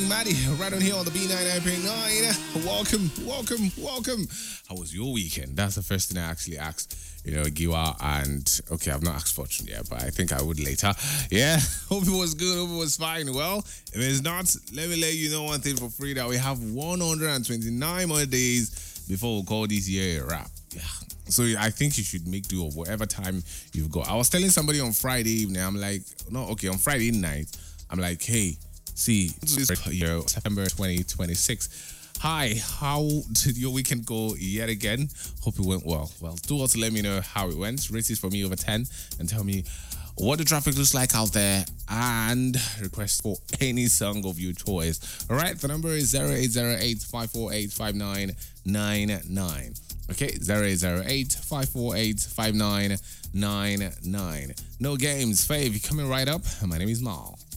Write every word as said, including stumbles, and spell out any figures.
Maddie, right on here on the B ninety-nine point nine. Welcome, welcome, welcome. How was your weekend? That's the first thing I actually asked. You know, Giwa, and okay, I've not asked Fortune yet, but I think I would later. Yeah, hope it was good, hope it was fine. Well, if it's not, let me let you know one thing for free that we have one hundred twenty-nine more days before we call this year a wrap. Yeah. So I think you should make do of whatever time you've got. I was telling somebody on Friday evening, I'm like, no, okay, on Friday night, I'm like, hey, see, this year, September twenty twenty-six. Hi, how did your weekend go yet again? Hope it went well. Well, do also let me know how it went. Rate it for me over ten and tell me what the traffic looks like out there and request for any song of your choice. All right, the number is zero eight zero eight, five four eight, five nine nine nine. Okay, zero eight zero eight, five four eight, five nine nine nine. No games. Fave, coming right up. My name is Mal.